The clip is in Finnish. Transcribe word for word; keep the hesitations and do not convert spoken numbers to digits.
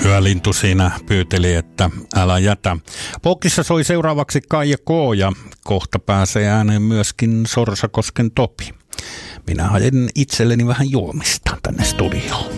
Yölintu siinä pyyteli, että älä jätä. Polkissa soi seuraavaksi Kaija K. ja kohta pääsee ääneen myöskin Sorsakosken Topi. Minä haen itselleni vähän juomista tänne studioon.